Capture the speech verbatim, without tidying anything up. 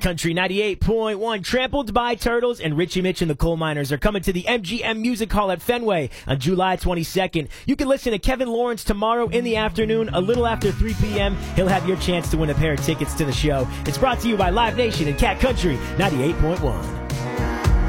Cat Country ninety-eight point one. Trampled by Turtles and Richie Mitch and the Coal Miners are coming to the M G M Music Hall at Fenway on July twenty-second. You can listen to Kevin Lawrence tomorrow in the afternoon, a little after three p.m. He'll have your chance to win a pair of tickets to the show. It's brought to you by Live Nation and Cat Country ninety-eight point one.